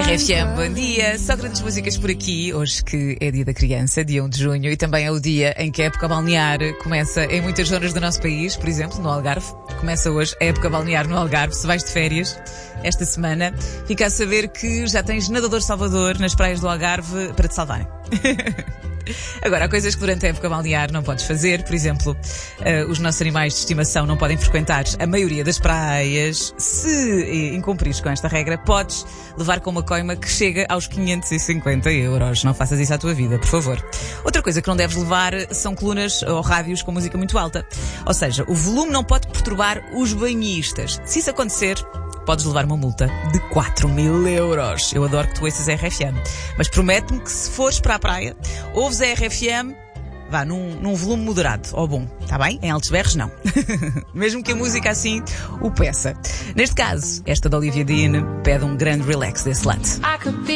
RFM, bom dia. Só grandes músicas por aqui. Hoje que é dia da criança, dia 1 de junho, e também é o dia em que a época balnear começa em muitas zonas do nosso país. Por exemplo, no Algarve. Começa hoje a época balnear no Algarve. Se vais de férias esta semana, fica a saber que já tens nadador salvador nas praias do Algarve para te salvarem. Agora, há coisas que durante a época balnear não podes fazer. Por exemplo, os nossos animais de estimação não podem frequentar a maioria das praias. Se incumprires com esta regra, podes levar com uma coima que chega aos 550 euros. Não faças isso à tua vida, por favor. Outra coisa que não deves levar são colunas ou rádios com música muito alta. Ou seja, o volume não pode perturbar os banhistas. Se isso acontecer, podes levar uma multa de 4.000 euros. Eu adoro que tu ouças a RFM. Mas promete-me que se fores para a praia, ouves a RFM, vá num volume moderado ou bom, está bem? Em altos berros, não. Mesmo que a música assim o peça. Neste caso, esta da Olivia Dean pede um grande relax desse lado.